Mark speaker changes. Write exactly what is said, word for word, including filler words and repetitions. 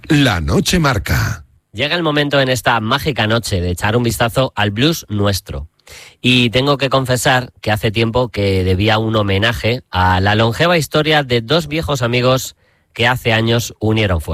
Speaker 1: La Noche Marca.
Speaker 2: Llega el momento en esta mágica noche de echar un vistazo al blues nuestro. Y tengo que confesar que hace tiempo que debía un homenaje a la longeva historia de dos viejos amigos que hace años unieron fuerzas.